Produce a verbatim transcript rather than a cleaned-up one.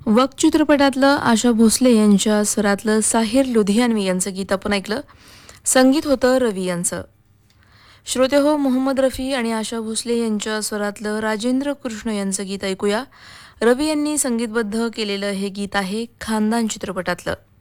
वक चित्रपटातलं आशा भोसले यांच्या स्वरातलं साहिर लुधियानवी यांचं गीत आपण ऐकलं. संगीत होतं रवी यांचं. श्रोते हो, मोहम्मद रफी आणि आशा भोसले यांच्या स्वरातलं राजेंद्र कृष्ण यांचं गीत ऐकूया. रवी यांनी संगीतबद्ध केलेलं हे गीत आहे खानदान चित्रपटातलं.